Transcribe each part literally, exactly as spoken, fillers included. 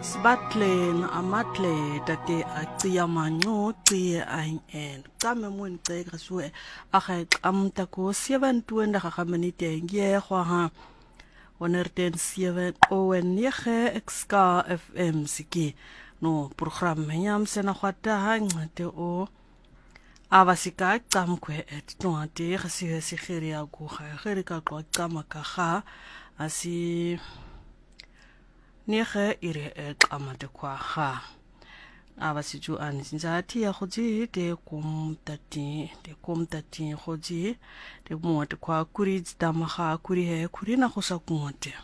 Sbatleng amatle tate acia manqoci ein en tame mun tega sue agai amta ko seven twenty ga minute nge gwa ha onerten seven owen nege xka fm siki no program yam sena khwata ha ngate o avasika tsam kwe et tonate gese se gere ya go ga gere ka kwa tsama ka ga asi nege ire et amate kwa ha avasiju an sinzati ya khoji de kom tati de kom tati khoji de mote kwa kuri tsama ha kuri he kuri na khosa kumote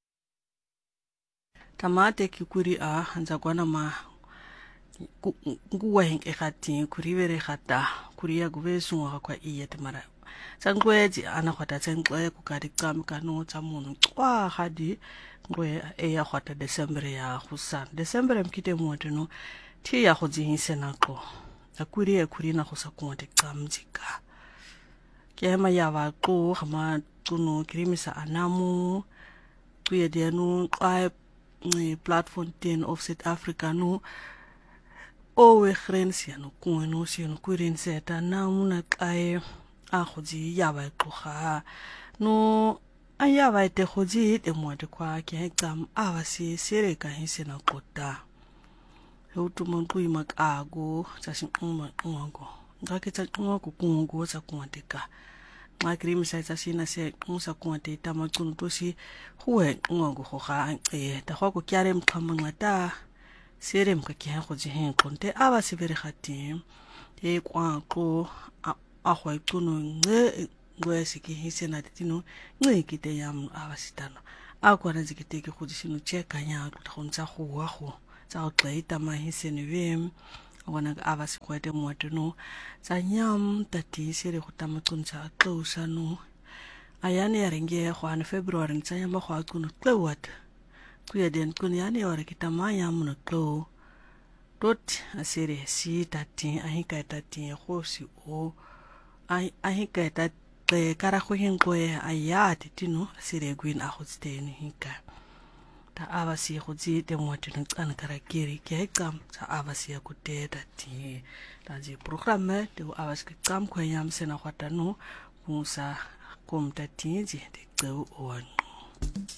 tamate ki kuri a hanza kwana ma nguweng e gati kuri vere gata kuri ya guvesu ga kwa iye mara tsangweji ana khota tsengwe ku ka dikam kanu tsa munu kwa gadi ngwe e ya khota December ya khusan December mkite mote no thi ya khojing sena qo akuri e kuri na khosa kumote tsamjika ke ma ya ba qo khama tsuno kirimisa anamu kuye denu qa platform ten of South Africa no o we grensia no kuno sino kurin seta na una qae a khoji ya ba qoga no aya ba te khoji te mo te kwa ke exam a ba si sere ka hisena qota ho tu mon ku imakago tsa sinquma ngo ngake tsa ngo kungo tsa kunteka ma krimi sa tsa sina se musa kunte ta macuno to si huwe ngo go ga e ta go ko kyare mqhama ngata sere mka ke go je hen konte aba se bere khati e kwa ko a go icuno nge ngwe se ke hisena tino nge kite yam aba sitano a kwa na zikite ke go sino cheka nya go ntsa go wa go tsa go tleita ma hisene vem wana aba se kwete moto no tsa nyam tati sere go tamatsuntsha tlosa no ayane ya renge go an February tsa nyama go a kuno tlewat kuya den kun yani ore kitamaya muno tlo dot asere si tati ahika tati go si o ai ahika tati kara go henko ya ayati tino sere gwin a go steni hinka ta avasi go tsi te mote no tsana kara kiri ke exam sa avasi ya kuteta ti ta ji programme te avasi ke exam ko yam sena khwata no musa kom tati ji te tso o